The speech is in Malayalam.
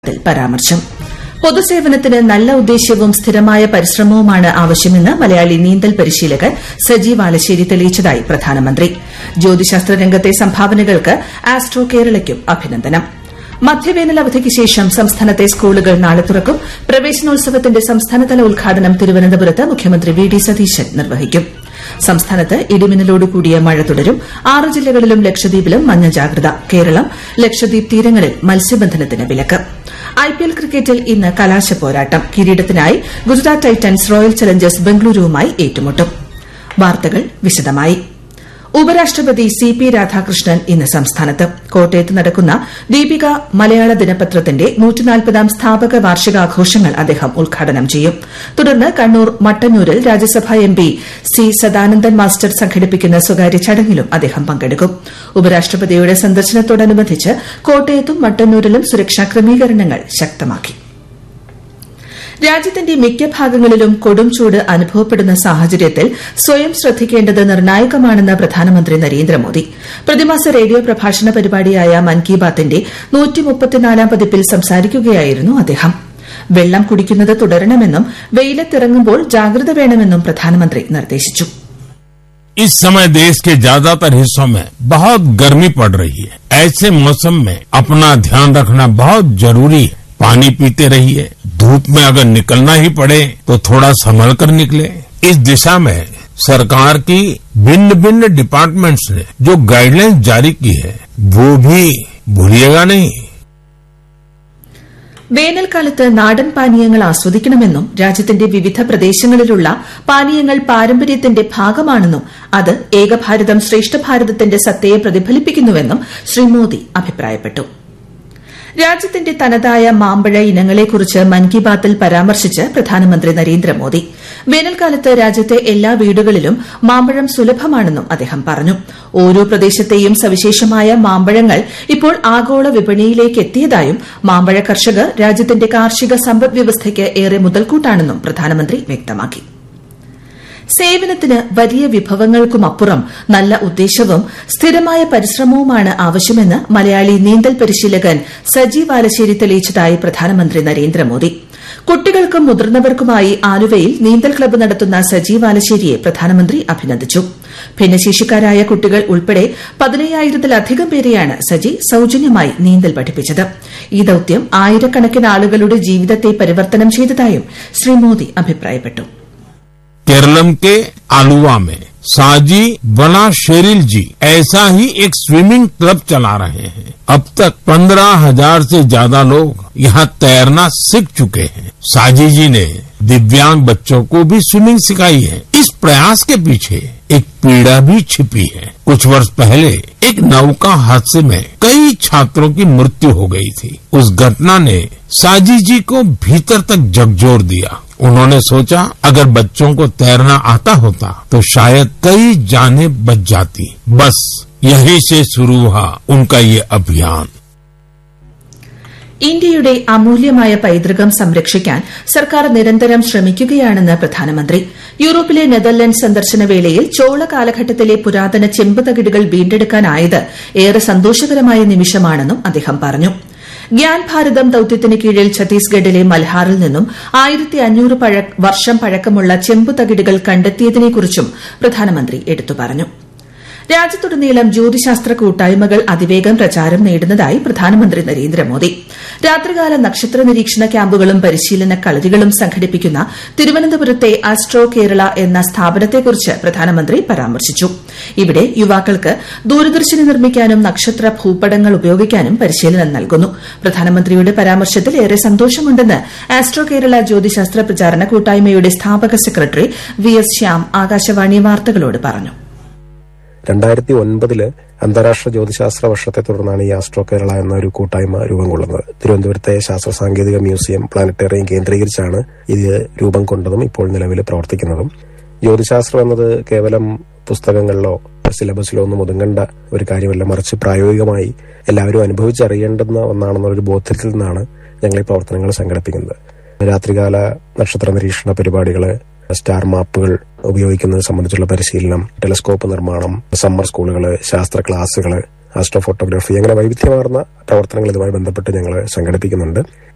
പരാമർശം. പൊതുസേവനത്തിന് നല്ല ഉദ്ദേശ്യവും സ്ഥിരമായ പരിശ്രമവുമാണ് ആവശ്യമെന്ന് മലയാളി നീന്തൽ പരിശീലകൻ സജി വാലശ്ശേരി തെളിയിച്ചതായി പ്രധാനമന്ത്രി. ജ്യോതിശാസ്ത്ര രംഗത്തെ സംഭാവനകൾക്ക് ആസ്ട്രോ കേരളയ്ക്കും അഭിനന്ദനം. മധ്യവേനൽ അവധിക്ക് ശേഷം സംസ്ഥാനത്തെ സ്കൂളുകൾ നാളെ തുറക്കും. പ്രവേശനോത്സവത്തിന്റെ സംസ്ഥാനതല ഉദ്ഘാടനം തിരുവനന്തപുരത്ത് മുഖ്യമന്ത്രി വി ഡി സതീശൻ നിർവഹിക്കും. സംസ്ഥാനത്ത് ഇടിമിന്നലോടുകൂടിയ മഴ തുടരും. 6 ജില്ലകളിലും ലക്ഷദ്വീപിലും മഞ്ഞ ജാഗ്രത. കേരളം, ലക്ഷദ്വീപ് തീരങ്ങളിൽ മത്സ്യബന്ധനത്തിന് വിലക്ക്. ഐപിഎൽ ക്രിക്കറ്റിൽ ഇന്ന് കലാശപ്പോരാട്ടം. കിരീടത്തിനായി ഗുജറാത്ത് ടൈറ്റൻസ് റോയൽ ചലഞ്ചേഴ്സ് ബംഗളൂരുവുമായി ഏറ്റുമുട്ടും. വാർത്തകൾ വിശദമായി. ഉപരാഷ്ട്രപതി സി.പി. രാധാകൃഷ്ണൻ ഇന്ന് സംസ്ഥാനത്ത്. കോട്ടയത്ത് നടക്കുന്ന ദീപിക മലയാള ദിനപത്രത്തിന്റെ 140ാം സ്ഥാപക വാർഷികാഘോഷങ്ങൾ അദ്ദേഹം ഉദ്ഘാടനം ചെയ്യും. തുടർന്ന് കണ്ണൂർ മട്ടന്നൂരിൽ രാജ്യസഭാ എംപി സി സദാനന്ദൻ മാസ്റ്റർ സംഘടിപ്പിക്കുന്ന സ്വകാര്യ ചടങ്ങിലും അദ്ദേഹം പങ്കെടുക്കും. ഉപരാഷ്ട്രപതിയുടെ സന്ദർശനത്തോടനുബന്ധിച്ച് കോട്ടയത്തും മട്ടന്നൂരിലും സുരക്ഷാ ക്രമീകരണങ്ങൾ ശക്തമാക്കി. രാജ്യത്തിന്റെ മിക്ക ഭാഗങ്ങളിലും കൊടും ചൂട് അനുഭവപ്പെടുന്ന സാഹചര്യത്തിൽ സ്വയം ശ്രദ്ധിക്കേണ്ടത് നിർണായകമാണെന്ന് പ്രധാനമന്ത്രി നരേന്ദ്രമോദി. പ്രതിമാസ റേഡിയോ പ്രഭാഷണ പരിപാടിയായ മൻ കി ബാത്തിന്റെ 134ാം പതിപ്പിൽ സംസാരിക്കുകയായിരുന്നു അദ്ദേഹം. വെള്ളം കുടിക്കുന്നത് തുടരണമെന്നും വെയിലത്തിറങ്ങുമ്പോൾ ജാഗ്രത വേണമെന്നും പ്രധാനമന്ത്രി നിർദ്ദേശിച്ചു. इस समय देश के ज्यादातर हिस्सों में बहुत गर्मी पड़ रही है. ऐसे मौसम में अपना ध्यान रखना बहुत जरूरी है. पानी पीते रहिए. धूप में अगर निकलना ही पड़े तो थोड़ा संभल कर निकले. इस दिशा में सरकार की भिन्न भिन्न डिपार्टमेंट्स ने जो गाइडलाइंस जारी की है वो भी भूलिएगा नहीं. വേനൽക്കാലത്ത് നാടൻ പാനീയങ്ങൾ ആസ്വദിക്കണമെന്നും രാജ്യത്തിന്റെ വിവിധ പ്രദേശങ്ങളിലുള്ള പാനീയങ്ങൾ പാരമ്പര്യത്തിന്റെ ഭാഗമാണെന്നും അത് ഏകഭാരതം ശ്രേഷ്ഠ ഭാരതത്തിന്റെ സത്തയെ പ്രതിഫലിപ്പിക്കുന്നുവെന്നും ശ്രീ മോദി അഭിപ്രായപ്പെട്ടു. രാജ്യത്തിന്റെ തനതായ മാമ്പഴ ഇനങ്ങളെക്കുറിച്ച് മൻ കി ബാത്തിൽ പരാമർശിച്ച് പ്രധാനമന്ത്രി നരേന്ദ്രമോദി. വേനൽക്കാലത്ത് രാജ്യത്തെ എല്ലാ വീടുകളിലും മാമ്പഴം സുലഭമാണെന്നും അദ്ദേഹം പറഞ്ഞു. ഓരോ പ്രദേശത്തെയും സവിശേഷമായ മാമ്പഴങ്ങൾ ഇപ്പോൾ ആഗോള വിപണിയിലേക്ക് എത്തിയതായും മാമ്പഴ കർഷകർ രാജ്യത്തിന്റെ കാർഷിക സമ്പദ്വ്യവസ്ഥയ്ക്ക് ഏറെ മുതൽക്കൂട്ടാണെന്നും പ്രധാനമന്ത്രി വ്യക്തമാക്കി. സേവനത്തിന് വലിയ വിഭവങ്ങൾക്കുമപ്പുറം നല്ല ഉദ്ദേശവും സ്ഥിരമായ പരിശ്രമവുമാണ് ആവശ്യമെന്ന് മലയാളി നീന്തൽ പരിശീലകൻ സജി വാലശ്ശേരി തെളിയിച്ചതായി പ്രധാനമന്ത്രി നരേന്ദ്രമോദി. കുട്ടികൾക്കും മുതിർന്നവർക്കുമായി ആലുവയിൽ നീന്തൽ ക്ലബ്ബ് നടത്തുന്ന സജി വാലശ്ശേരിയെ പ്രധാനമന്ത്രി അഭിനന്ദിച്ചു. ഭിന്നശേഷിക്കാരായ കുട്ടികൾ ഉൾപ്പെടെ 15,000-ത്തിലധികം പേരെയാണ് സജി സൌജന്യമായി നീന്തൽ പഠിപ്പിച്ചത്. ഈ ദൌത്യം ആയിരക്കണക്കിന് ആളുകളുടെ ജീവിതത്തെ പരിവർത്തനം ചെയ്തതായും ശ്രീ മോദി അഭിപ്രായപ്പെട്ടു. केरलम के आलुवा में साजी वना शेरिल जी ऐसा ही एक स्विमिंग क्लब चला रहे हैं. अब तक 15,000 से ज्यादा लोग यहाँ तैरना सीख चुके हैं. साजी जी ने दिव्यांग बच्चों को भी स्विमिंग सिखाई है. इस प्रयास के पीछे एक पीड़ा भी छिपी है. कुछ वर्ष पहले एक नौका हादसे में कई छात्रों की मृत्यु हो गई थी. उस घटना ने साजी जी को भीतर तक झकझोर दिया. उन्होंने सोचा अगर बच्चों को तैरना आता होता तो शायद कई जानें बच जाती. बस यहीं से शुरू हुआ उनका ये अभियान. ഇന്ത്യയുടെ അമൂല്യമായ പൈതൃകം സംരക്ഷിക്കാൻ സർക്കാർ നിരന്തരം ശ്രമിക്കുകയാണെന്ന് പ്രധാനമന്ത്രി. യൂറോപ്പിലെ നെതർലൻഡ്സ് സന്ദർശന വേളയിൽ ചോള കാലഘട്ടത്തിലെ പുരാതന ചെമ്പ് തകിടുകൾ വീണ്ടെടുക്കാനായത് ഏറെ സന്തോഷകരമായ നിമിഷമാണെന്നും അദ്ദേഹം പറഞ്ഞു. ഗ്യാൻ ഭാരതം ദൌത്യത്തിന് കീഴിൽ ഛത്തീസ്ഗഡിലെ മൽഹാറിൽ നിന്നും 1500 വർഷം പഴക്കമുള്ള ചെമ്പ് തകിടുകൾ കണ്ടെത്തിയതിനെക്കുറിച്ചും പ്രധാനമന്ത്രി എടുത്തു പറഞ്ഞു. രാജ്യത്തുടനീളം ജ്യോതിശാസ്ത്ര കൂട്ടായ്മകൾ അതിവേഗം പ്രചാരം നേടുന്നതായി പ്രധാനമന്ത്രി നരേന്ദ്രമോദി. രാത്രികാല നക്ഷത്ര നിരീക്ഷണ ക്യാമ്പുകളും പരിശീലന കളരികളും സംഘടിപ്പിക്കുന്ന തിരുവനന്തപുരത്തെ ആസ്ട്രോ കേരള എന്ന സ്ഥാപനത്തെക്കുറിച്ച് പ്രധാനമന്ത്രി പരാമർശിച്ചു. ഇവിടെ യുവാക്കൾക്ക് ദൂരദർശിനി നിർമ്മിക്കാനും നക്ഷത്ര ഭൂപടങ്ങൾ ഉപയോഗിക്കാനും പരിശീലനം നൽകുന്നു. പ്രധാനമന്ത്രിയുടെ പരാമർശത്തിൽ ഏറെ സന്തോഷമുണ്ടെന്ന് ആസ്ട്രോ കേരള ജ്യോതിശാസ്ത്ര പ്രചാരണ കൂട്ടായ്മയുടെ സ്ഥാപക secretary V S Shyam Akashvani വാർത്തകളോട് പറഞ്ഞു. 2009 അന്താരാഷ്ട്ര ജ്യോതിശാസ്ത്ര വർഷത്തെ തുടർന്നാണ് ഈ ആസ്ട്രോ കേരള എന്ന ഒരു കൂട്ടായ്മ രൂപം കൊള്ളുന്നത്. തിരുവനന്തപുരത്തെ ശാസ്ത്ര സാങ്കേതിക മ്യൂസിയം പ്ലാനറ്റേറിയം കേന്ദ്രീകരിച്ചാണ് ഇത് രൂപം കൊണ്ടതും ഇപ്പോൾ നിലവിൽ പ്രവർത്തിക്കുന്നതും. ജ്യോതിശാസ്ത്രം എന്നത് കേവലം പുസ്തകങ്ങളിലോ സിലബസിലോ ഒന്നും ഒതുങ്ങേണ്ട ഒരു കാര്യമല്ല, മറിച്ച് പ്രായോഗികമായി എല്ലാവരും അനുഭവിച്ചറിയേണ്ടുന്ന ഒന്നാണെന്നൊരു ബോധ്യത്തിൽ നിന്നാണ് ഞങ്ങൾ ഈ പ്രവർത്തനങ്ങൾ സംഘടിപ്പിക്കുന്നത്. രാത്രികാല നക്ഷത്ര നിരീക്ഷണ പരിപാടികള്, സ്റ്റാർ മാപ്പുകൾ ഉപയോഗിക്കുന്നത് സംബന്ധിച്ചുള്ള പരിശീലനം, ടെലസ്കോപ്പ് നിർമ്മാണം, സമ്മർ സ്കൂളുകള്, ശാസ്ത്ര ക്ലാസുകള്, ആസ്ട്രോ ഫോട്ടോഗ്രാഫി, അങ്ങനെ വൈവിധ്യമാർന്ന പ്രവർത്തനങ്ങൾ ഇതുമായി ബന്ധപ്പെട്ട് ഞങ്ങൾ സംഘടിപ്പിക്കുന്നുണ്ട്.